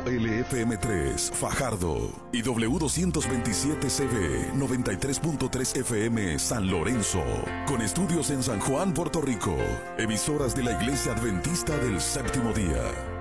WOLFM3 Fajardo y W227CB 93.3 FM San Lorenzo, con estudios en San Juan, Puerto Rico, emisoras de la Iglesia Adventista del Séptimo Día.